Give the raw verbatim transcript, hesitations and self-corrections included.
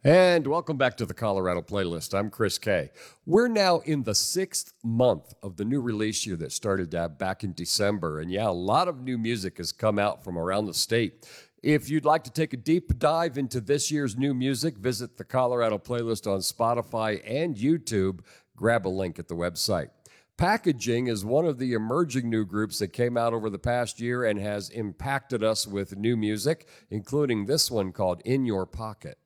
And welcome back to the Colorado Playlist. I'm Chris Kay. We're now in the sixth month of the new release year that started uh, back in December. And yeah, a lot of new music has come out from around the state. If you'd like to take a deep dive into this year's new music, visit the Colorado Playlist on Spotify and YouTube. Grab a link at the website. Packaging is one of the emerging new groups that came out over the past year and has impacted us with new music, including this one called In Your Pocket.